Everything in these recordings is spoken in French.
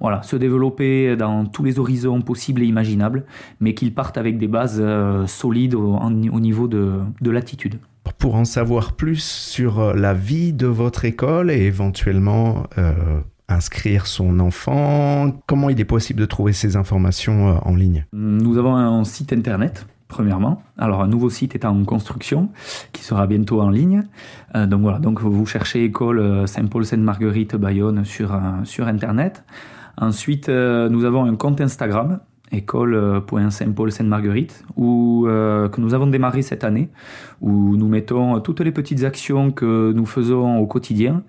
se développer dans tous les horizons possibles et imaginables, mais qu'ils partent avec des bases solides au niveau de l'attitude. Pour en savoir plus sur la vie de votre école et éventuellement inscrire son enfant, comment il est possible de trouver ces informations en ligne? Nous avons un site internet, premièrement. Alors, un nouveau site est en construction, qui sera bientôt en ligne. Donc vous cherchez école Saint-Paul-Sainte-Marguerite Bayonne sur internet. Ensuite, nous avons un compte Instagram, école.saint-paul-sainte-marguerite, que nous avons démarré cette année, où nous mettons toutes les petites actions que nous faisons au quotidien.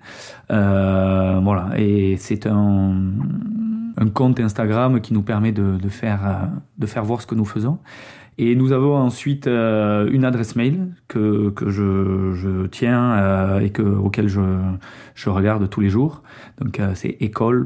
Et c'est un compte Instagram qui nous permet de faire voir ce que nous faisons. Et nous avons ensuite une adresse mail que je tiens et auquel je regarde tous les jours. Donc c'est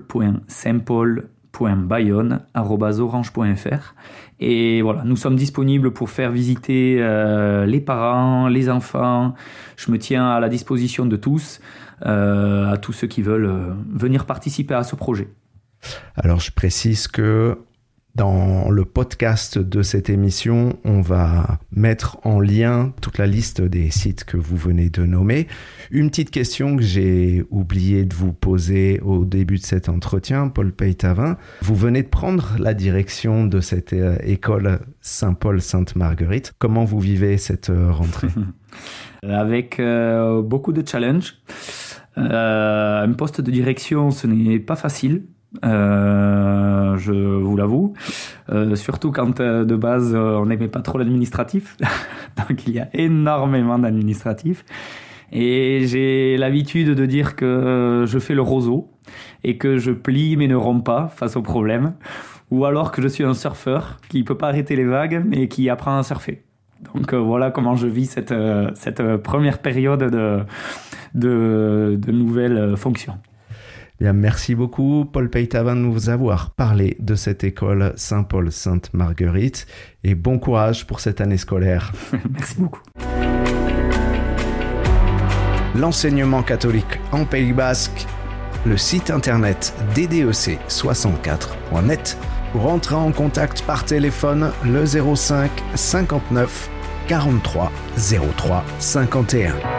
école.saint-paul.bayonne@orange.fr. Et voilà, nous sommes disponibles pour faire visiter les parents, les enfants. Je me tiens à la disposition de tous, à tous ceux qui veulent venir participer à ce projet. Alors je précise que dans le podcast de cette émission, on va mettre en lien toute la liste des sites que vous venez de nommer. Une petite question que j'ai oublié de vous poser au début de cet entretien, Paul Peytavin. Vous venez de prendre la direction de cette école Saint-Paul-Sainte-Marguerite. Comment vous vivez cette rentrée? Avec beaucoup de challenges. Un poste de direction, ce n'est pas facile. Je vous l'avoue, surtout quand de base on n'aimait pas trop l'administratif. Donc il y a énormément d'administratif et j'ai l'habitude de dire que je fais le roseau et que je plie mais ne romps pas face aux problèmes, ou alors que je suis un surfeur qui peut pas arrêter les vagues mais qui apprend à surfer. Donc voilà comment je vis cette première période de nouvelles fonctions. Bien, merci beaucoup, Paul Peytavin, de nous avoir parlé de cette école Saint-Paul-Sainte-Marguerite et bon courage pour cette année scolaire. Merci beaucoup. L'enseignement catholique en Pays Basque, le site internet ddec64.net. Pour entrer en contact par téléphone, le 05 59 43 03 51.